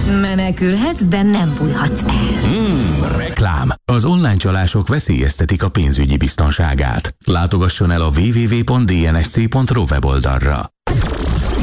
Menekülhetsz, de nem bújhatsz el. Reklám. Az online csalások veszélyeztetik a pénzügyi biztonságát. Látogasson el a www.dnsc.ro weboldalra.